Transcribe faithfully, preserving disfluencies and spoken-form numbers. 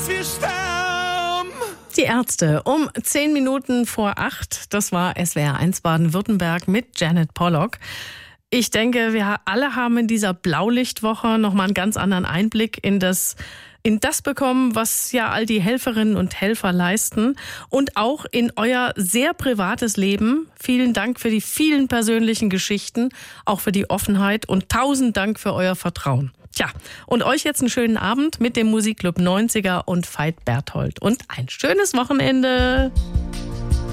dass wir sterben. Die Ärzte um zehn Minuten vor acht. Das war S W R eins Baden-Württemberg mit Janet Pollock. Ich denke, wir alle haben in dieser Blaulichtwoche nochmal einen ganz anderen Einblick in das in das bekommen, was ja all die Helferinnen und Helfer leisten und auch in euer sehr privates Leben. Vielen Dank für die vielen persönlichen Geschichten, auch für die Offenheit und tausend Dank für euer Vertrauen. Tja, und euch jetzt einen schönen Abend mit dem Musikclub neunziger und Veit Berthold und ein schönes Wochenende.